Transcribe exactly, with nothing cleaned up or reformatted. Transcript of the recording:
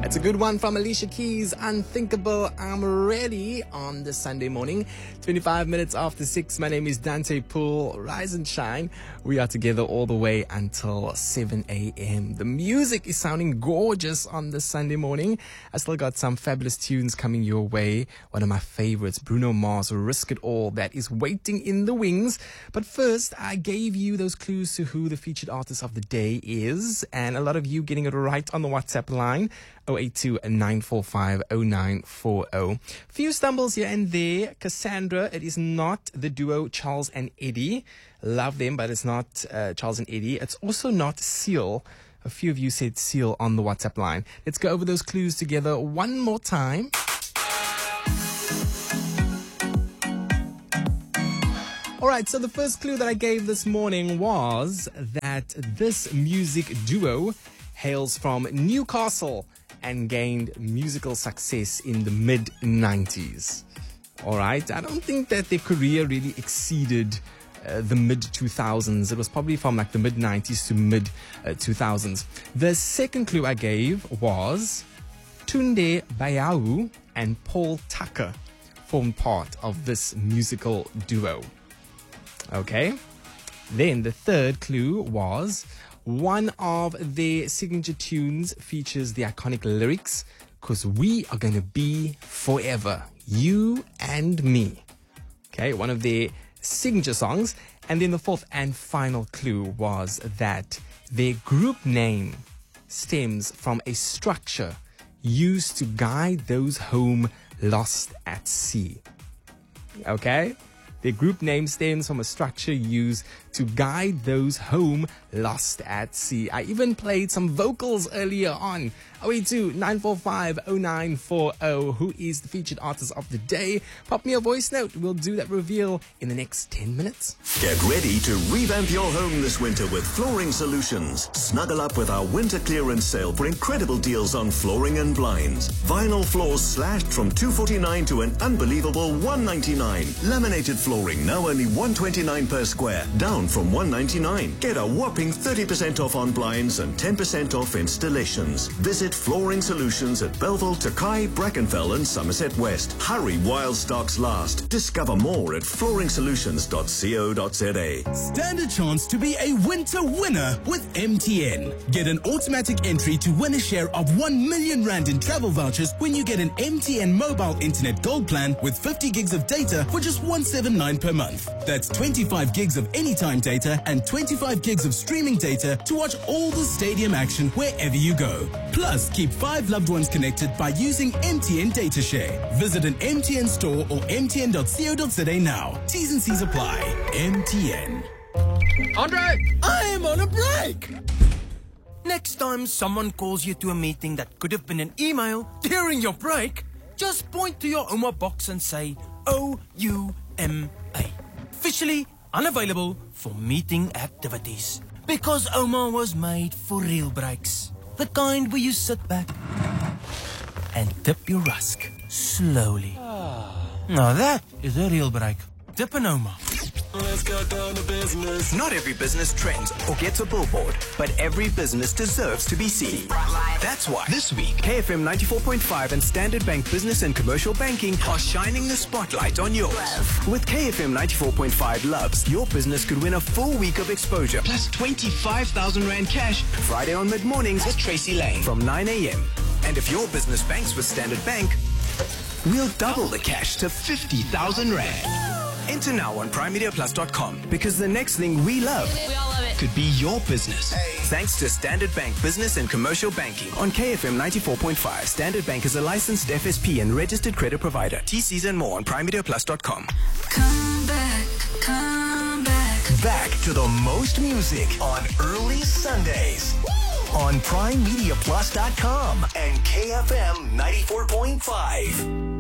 That's a good one from Alicia Keys, Unthinkable. I'm ready on this Sunday morning. twenty-five minutes after six. My name is Dante Poole. Rise and shine. We are together all the way until seven a.m. The music is sounding gorgeous on this Sunday morning. I still got some fabulous tunes coming your way. One of my favorites, Bruno Mars, Risk It All. That is waiting in the wings. But first, I gave you those clues to who the featured artist of the day is. And a lot of you getting it right on the WhatsApp line. oh eight two, nine four five, oh nine four oh. Few stumbles here and there. Cassandra, it is not the duo Charles and Eddie. Love them, but it's not uh, Charles and Eddie. It's also not Seal. A few of you said Seal on the WhatsApp line. Let's go over those clues together one more time. All right, so the first clue that I gave this morning was that this music duo hails from Newcastle and gained musical success in the mid nineties. All right, I don't think that their career really exceeded uh, the mid two thousands. It was probably from like the mid nineties to mid uh, two thousands. The second clue I gave was Tunde Bayau and Paul Tucker formed part of this musical duo. Okay, then the third clue was one of their signature tunes features the iconic lyrics, "'Cause we are gonna be forever, you and me." Okay, one of their signature songs. And then the fourth and final clue was that their group name stems from a structure used to guide those home lost at sea. Okay? Their group name stems from a structure used to guide those home lost at sea. I even played some vocals earlier on. oh eight two, nine four five, oh nine four oh. Who is the featured artist of the day? Pop me a voice note. We'll do that reveal in the next ten minutes. Get ready to revamp your home this winter with Flooring Solutions. Snuggle up with our winter clearance sale for incredible deals on flooring and blinds. Vinyl floors slashed from two forty-nine to an unbelievable one ninety-nine. Laminated flooring now only one twenty-nine per square, down from one ninety-nine. Get a whopping thirty percent off on blinds and ten percent off installations. Visit Flooring Solutions at Belleville, Takai, Brackenfell and Somerset West. Hurry while stocks last. Discover more at flooring solutions dot co dot za. Stand a chance to be a winter winner with M T N. Get an automatic entry to win a share of one million rand in travel vouchers when you get an M T N mobile internet gold plan with fifty gigs of data for just one seventy-nine per month. That's twenty-five gigs of anytime data and twenty-five gigs of streaming data to watch all the stadium action wherever you go. Plus, keep five loved ones connected by using M T N Data Share. Visit an M T N store or m t n dot co dot za now. T's and C's apply. M T N. Andre! I am on a break! Next time someone calls you to a meeting that could have been an email during your break, just point to your O M A box and say O U M A. Officially unavailable for meeting activities. Because O M A was made for real breaks. The kind where you sit back and dip your rusk slowly. Now that is a real break. Dip an O M A. Let's go down to business. Not every business trends or gets a billboard, but every business deserves to be seen. That's why this week, K F M ninety-four point five and Standard Bank Business and Commercial Banking are shining the spotlight on yours. With K F M ninety-four point five Loves, your business could win a full week of exposure, plus twenty-five thousand rand cash, Friday on mid-mornings with Tracy Lane from nine a.m. And if your business banks with Standard Bank, we'll double the cash to fifty thousand rand. Enter now on prime media plus dot com because the next thing we love, we all love it, could be your business. Hey. Thanks to Standard Bank Business and Commercial Banking on K F M ninety-four point five. Standard Bank is a licensed F S P and registered credit provider. T Cs and more on prime media plus dot com. come back, come back. Back to the most music on early Sundays on prime media plus dot com and K F M ninety-four point five.